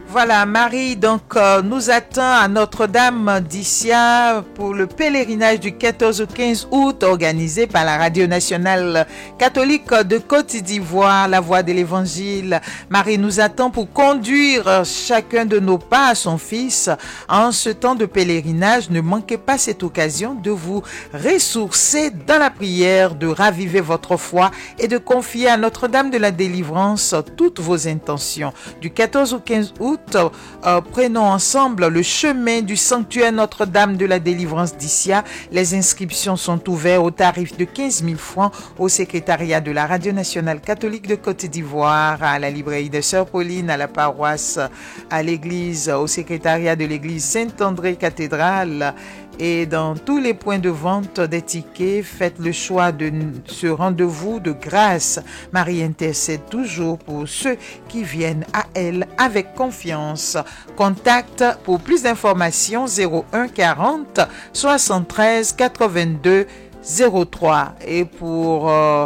Voilà, Marie donc nous attend à Notre-Dame d'Issia pour le pèlerinage du 14 au 15 août organisé par la Radio Nationale Catholique de Côte d'Ivoire, la Voix de l'Évangile. Marie nous attend pour conduire chacun de nos pas à son Fils. En ce temps de pèlerinage, ne manquez pas cette occasion de vous ressourcer dans la prière, de raviver votre foi et de confier à Notre-Dame de la Délivrance toutes vos intentions. Du 14 au 15 août, prenons ensemble le chemin du sanctuaire Notre-Dame de la Délivrance d'Issia. Les inscriptions sont ouvertes au tarif de 15 000 francs au secrétariat de la Radio Nationale Catholique de Côte d'Ivoire, à la librairie de Sœur Pauline, à la paroisse, à l'église, au secrétariat de l'église Saint-André Cathédrale et dans tous les points de vente des tickets. Faites le choix de ce rendez-vous de grâce. Marie intercède toujours pour ceux qui viennent à elle avec confiance. Contact pour plus d'informations 01 40 73 82 03 et pour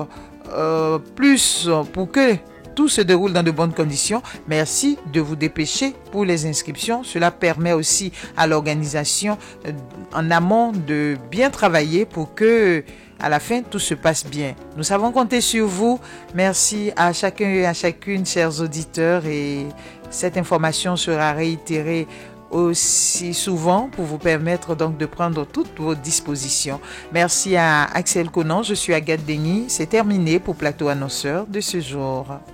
que tout se déroule dans de bonnes conditions, merci de vous dépêcher pour les inscriptions. Cela permet aussi à l'organisation en amont de bien travailler pour que à la fin tout se passe bien. Nous savons compter sur vous. Merci à chacun et à chacune, chers auditeurs, et cette information sera réitérée aussi souvent pour vous permettre donc de prendre toutes vos dispositions. Merci à Axel Conan, je suis Agathe Denis. C'est terminé pour Plateau Annonceur de ce jour.